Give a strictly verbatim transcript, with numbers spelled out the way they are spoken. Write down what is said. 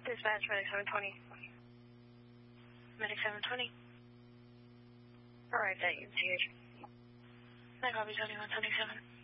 Dispatch, Medic seven twenty. Medic seven twenty. Alright, that U T H. I copy seventy-one seventy-seven.